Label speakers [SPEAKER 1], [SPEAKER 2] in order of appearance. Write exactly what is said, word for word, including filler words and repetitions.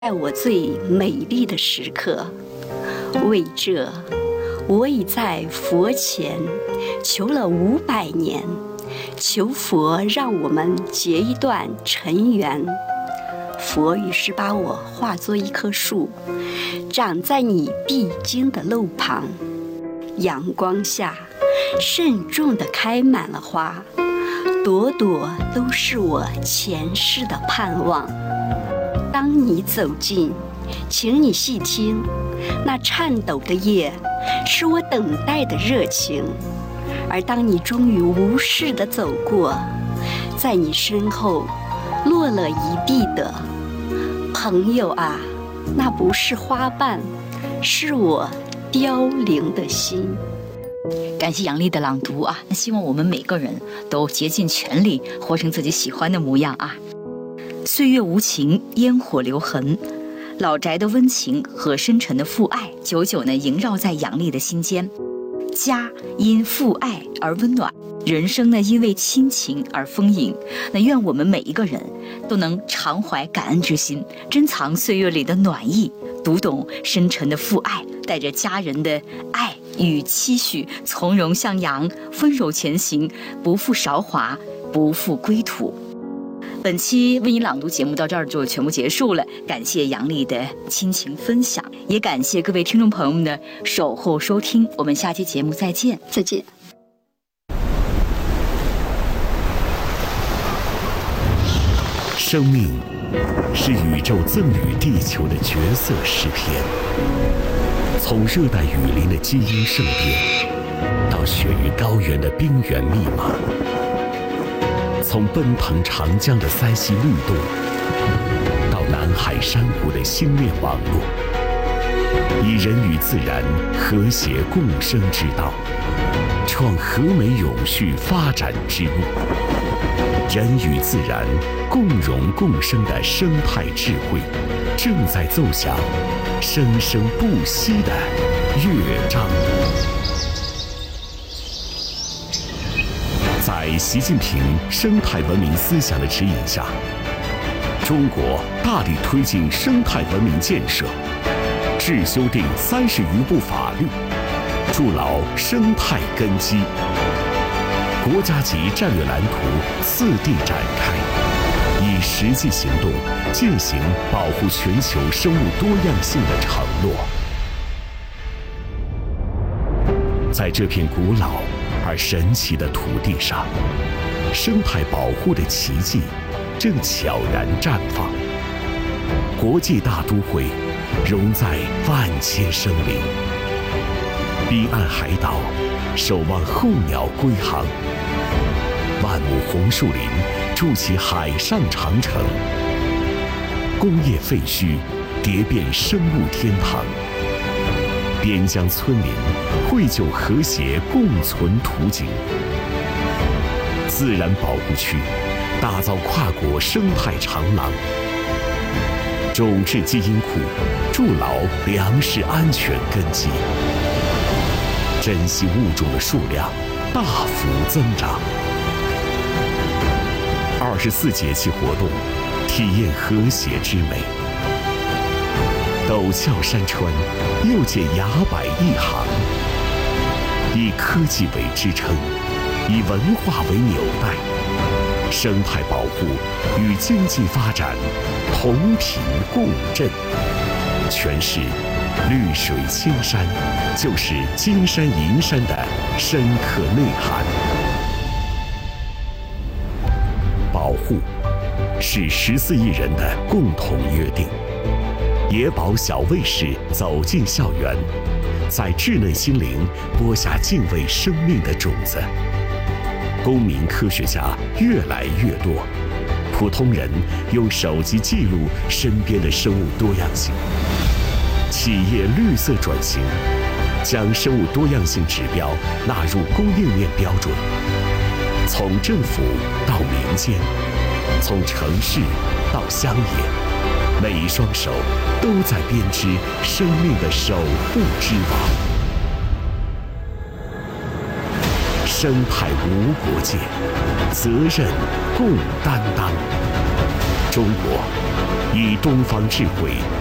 [SPEAKER 1] 在我最美丽的时刻，为这，我已在佛前求了五百年，求佛让我们结一段尘缘。佛于是把我化作一棵树，长在你必经的路旁，阳光下慎重地开满了花，朵朵都是我前世的盼望。当你走近，请你细听，那颤抖的叶是我等待的热情。而当你终于无视地走过，在你身后落了一地的朋友啊，那不是花瓣，是我凋零的心。
[SPEAKER 2] 感谢杨丽的朗读啊！那希望我们每个人都竭尽全力活成自己喜欢的模样啊！岁月无情，烟火留痕，老宅的温情和深沉的父爱，久久呢萦绕在杨丽的心间。家因父爱而温暖，人生呢因为亲情而丰盈。那愿我们每一个人都能常怀感恩之心，珍藏岁月里的暖意，读懂深沉的父爱，带着家人的爱与期许，从容向阳，温柔前行，不负韶华，不负归途。本期为你朗读节目到这儿就全部结束了，感谢杨丽的亲情分享，也感谢各位听众朋友们的守候收听，我们下期节目再见。
[SPEAKER 1] 再见。
[SPEAKER 3] 生命是宇宙赠予地球的绝色诗篇，从热带雨林的基因盛变，到雪域高原的冰原密码，从奔腾长江的塞溪律动，到南海珊瑚的星链网络，以人与自然和谐共生之道，创和美永续发展之路。人与自然共荣共生的生态智慧，正在奏响生生不息的乐章。在习近平生态文明思想的指引下，中国大力推进生态文明建设，制修订三十余部法律，筑牢生态根基。国家级战略蓝图次第展开，以实际行动践行保护全球生物多样性的承诺。在这片古老而神奇的土地上，生态保护的奇迹正悄然绽放。国际大都会融在万千生灵，彼岸海岛守望候鸟归航，万亩红树林筑起海上长城，工业废墟叠变生物天堂，边疆村民绘就和谐共存图景。自然保护区打造跨国生态长廊，种质基因库筑牢粮食安全根基，珍稀物种的数量大幅增长。二十四节气活动，体验和谐之美。陡峭山川又见崖柏一行，以科技为支撑，以文化为纽带，生态保护与经济发展同频共振。诠释绿水青山就是金山银山的深刻内涵。保护是十四亿人的共同约定。野保小卫士走进校园，在稚嫩心灵播下敬畏生命的种子。公民科学家越来越多，普通人用手机记录身边的生物多样性。企业绿色转型，将生物多样性指标纳入供应链标准。从政府到民间，从城市到乡野，每一双手都在编织生命的守护之网。生态无国界，责任共担当。中国以东方智慧